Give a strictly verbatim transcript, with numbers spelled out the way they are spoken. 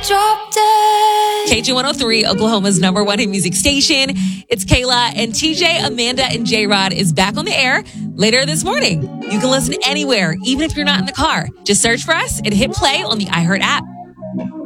Drop dead. K G one oh three, Oklahoma's number one hit music station. It's Kayla, and T J, Amanda, and J-Rod is back on the air later this morning. You can listen anywhere, even if you're not in the car. Just search for us and hit play on the iHeart app.